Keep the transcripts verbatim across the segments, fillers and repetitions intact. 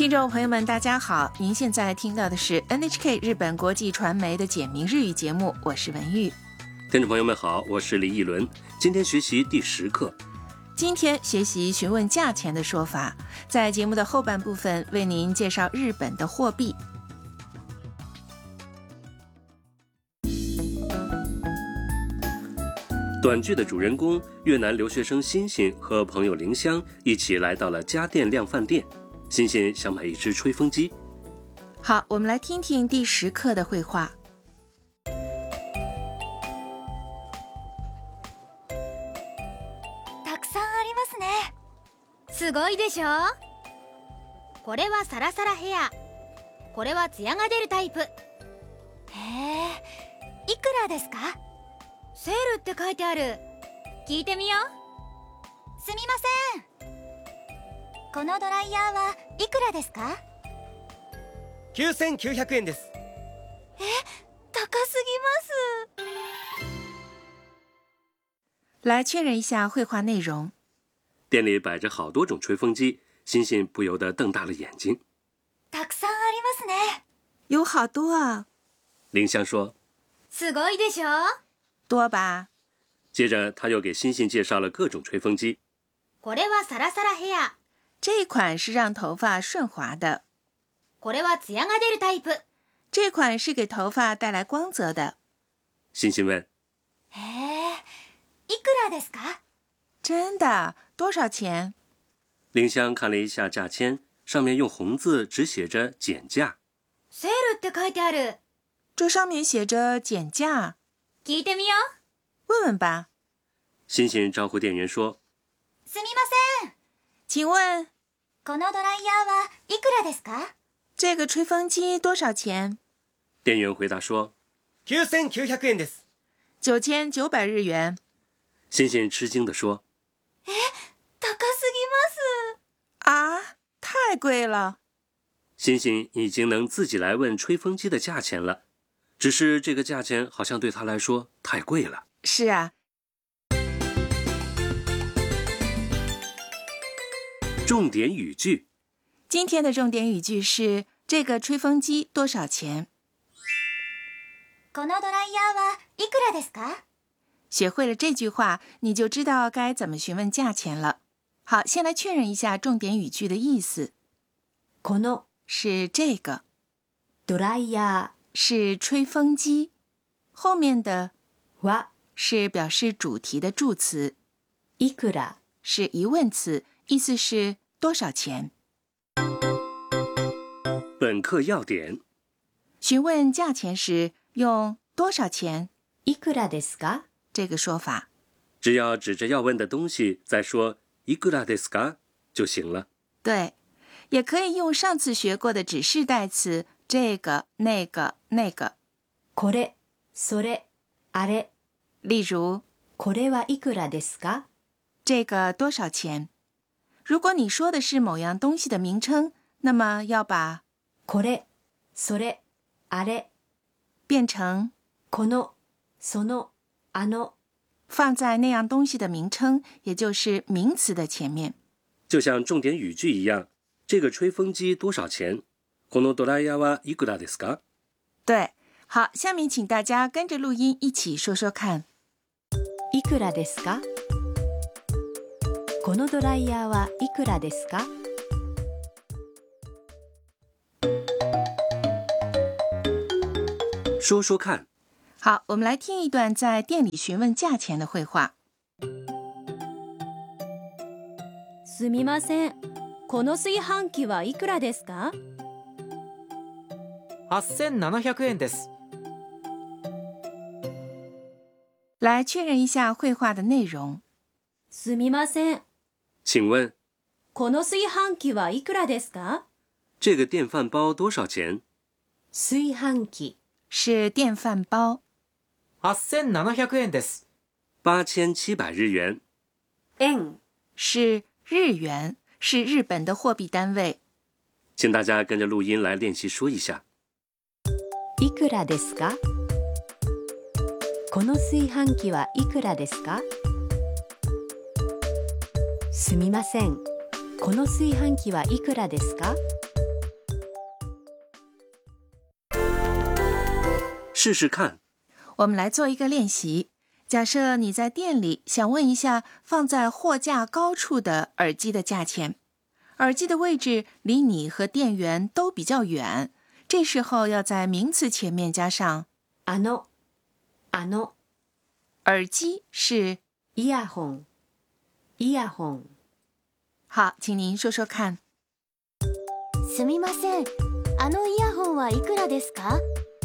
听众朋友们大家好，您现在听到的是 N H K 日本国际传媒的简明日语节目，我是文玉。 听众朋友们好，我是李义伦，今天学习第十课。 今天学习询问价钱的说法，在节目的后半部分为您介绍日本的货币。 短剧的主人公越南留学生欣欣和朋友林香一起来到了家电量贩店，欣欣想买一只吹风机。 好，我们来听听第十课的绘画。 たくさんありますね。すごいでしょ。これはサラサラヘア、これはツヤが出るタイプ。へえ、いくらですか？セールって書いてある。聞いてみよう。すみません。このドライヤーはいくらですか？ きゅうせんきゅうひゃくえんです。 え、高すぎます。 来确认一下绘画内容。 店里摆着好多种吹风机，欣欣不由得瞪大了眼睛。 たくさんありますね。 有好多啊。 林香说： すごいでしょ。 多吧。 接着他又给欣欣介绍了各种吹风机。 これはサラサラヘア。 这一款是让頭髮順滑的。 これはツヤが出るタイプ。 这款是给头发带来光泽的。 欣欣问： へえ、いくらですか？ 真的？多少钱？ 林香看了一下价签，上面用红字只写着减价。 セールって書いてある。 这上面写着减价。 聞いてみよう。 问问吧。 欣欣招呼店员说： すみません。 请问このドライヤーはいくらですか？ 这个吹风机多少钱？ 店员回答说： きゅうせんきゅうひゃくえんです。 九千九百日元。 欣欣吃惊地说： え、高すぎます。 啊，太贵了。 欣欣已经能自己来问吹风机的价钱了，只是这个价钱好像对他来说太贵了。 是啊。 重点语句。 今天的重点语句是这个吹风机多少钱？ このドライヤーはいくらですか？ 学会了这句话，你就知道该怎么询问价钱了。好，先来确认一下重点语句的意思。 この是这个， ドライヤ是吹风机，后面的ーは是表示主题的助词， いくら是疑問詞，意思是多少钱。 本课要点： 询问价钱时用多少钱いくらですか这个说法。 只要指着要问的东西再说いくらですか就行了。 对，也可以用上次学过的指示代词这个、那个、那个。 これ、それ、あれ。 例如， これはいくらですか？ 这个多少钱？如果你说的是某样东西的名称，那么要把これ、それ、あれ变成この、その、あの， 放在那样东西的名称，也就是名词的前面。 就像重点语句一样，这个吹风机多少钱？このドライヤーはいくらですか？ 对，好，下面请大家跟着录音一起说说看。 いくらですか？このドライヤーはいくらですか？ 说说看。 好，我们来听一段在店里询问价钱的绘画。 すみません。この炊飯器はいくらですか？ はっせんななひゃくえんです。 来确认一下绘画的内容。 すみません。 请问この炊飯器はいくらですか？ 这个电饭煲多少钱？ 炊飯器是电饭煲。 はっせんななひゃくえんです。 八千七百日元。 円是日元，是日本的货币单位。 请大家跟着录音来练习说一下。 いくらですか？この炊飯器はいくらですか？すみません。この炊飯器はいくらですか？ 试试看。 我们来做一个练习。假设你在店里想问一下放在货架高处的耳机的价钱，耳机的位置离你和店员都比较远，这时候要在名词前面加上あの、あの。 耳机是イヤホン、イヤホン。 好，请您说说看。 すみません、あのイヤホンはいくらですか？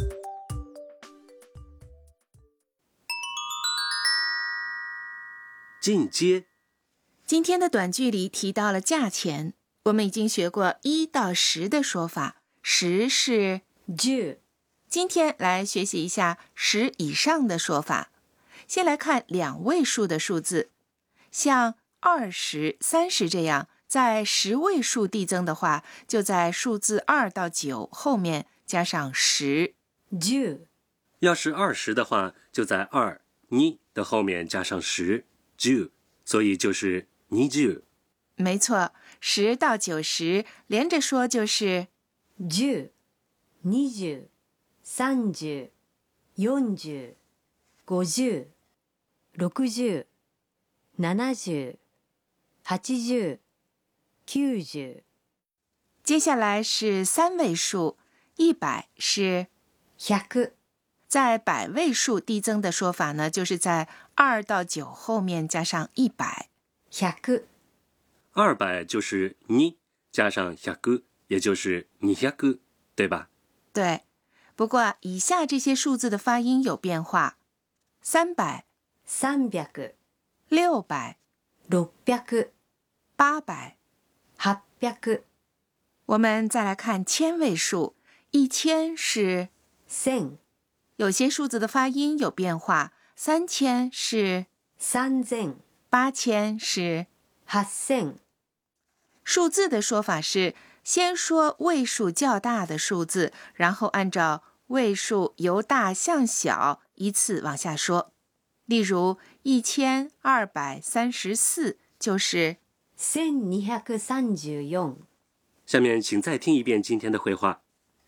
进阶。 今天的短句里提到了价钱，我们已经学过一到十的说法，十是十。 今天来学习一下十以上的说法。先来看两位数的数字，像二十、三十这样，在十位数递增的话，就在数字二到九后面加上十。 十。 要是二十的话，就在二、に的后面加上十，十，所以就是にじゅう。 没错，十到九十连着说就是十、二十、三十、四十、五十、六十、七十、八十、九十。 接下来是三位数，一百是百。 在百位数递增的说法呢，就是在二到九后面加上一百。 百。 二百就是に加上百，也就是に百，对吧？ 对。不过以下这些数字的发音有变化：三百、 三百、 六百、 六百、 八百、 八百。 我们再来看千位数，一千是千。 有些数字的发音有变化，三千是三千， 八千是八千。 数字的说法是先说位数较大的数字，然后按照位数由大向小依次往下说。例如一千二百三十四就是千二百三十四。 下面请再听一遍今天的绘画。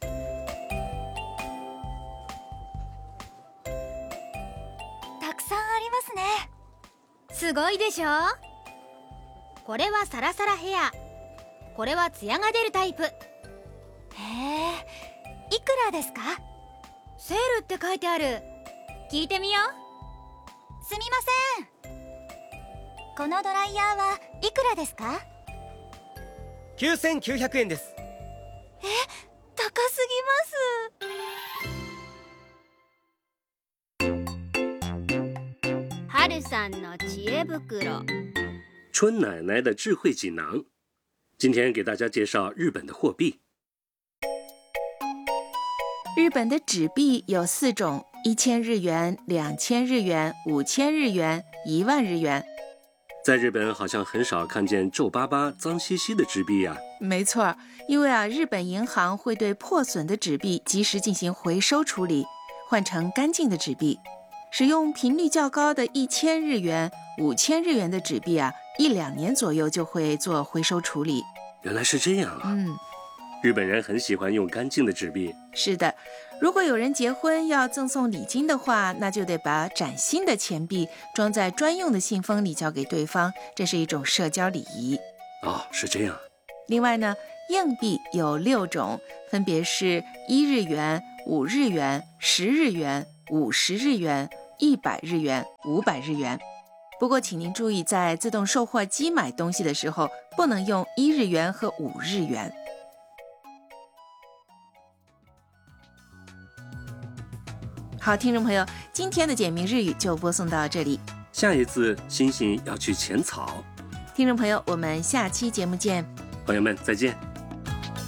たくさんありますね。すごいでしょ？これはサラサラヘア、これはツヤが出るタイプ。へえ、いくらですか？セールって書いてある。聞いてみよう。すみません。このドライヤーはいくらですか？ きゅうせんきゅうひゃくえんです。 え、高すぎます。はるさんの知恵袋。 春奶奶的智慧锦囊。今天给大家介绍日本的货币。 日本的纸币有四种：一千日元、两千日元、五千日元、一万日元。 在日本好像很少看见皱巴巴、脏兮兮的纸币呀、啊。 没错，因为啊，日本银行会对破损的纸币及时进行回收处理，换成干净的纸币。使用频率较高的一千日元、五千日元的纸币啊，一两年左右就会做回收处理。 原来是这样啊！ 嗯， 日本人很喜欢用干净的纸币。 是的，如果有人结婚要赠送礼金的话，那就得把崭新的钱币装在专用的信封里交给对方，这是一种社交礼仪。 哦，是这样。 另外呢，硬币有六种，分别是一日元、五日元、十日元、五十日元、一百日元、五百日元。不过请您注意，在自动售货机买东西的时候，不能用一日元和五日元。好，听众朋友，今天的简明日语就播送到这里。 下一次欣欣要去浅草。 听众朋友，我们下期节目见。 朋友们，再见。